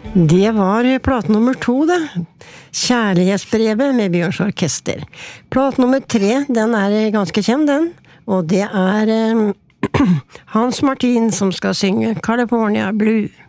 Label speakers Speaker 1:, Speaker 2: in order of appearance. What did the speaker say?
Speaker 1: Det var plat nummer 2 det. Kjærlighetsbrevet med Bjørns Orkester. Plat nummer 3, den ganske kjent den. Og det Hans Martin som skal synge California Blue.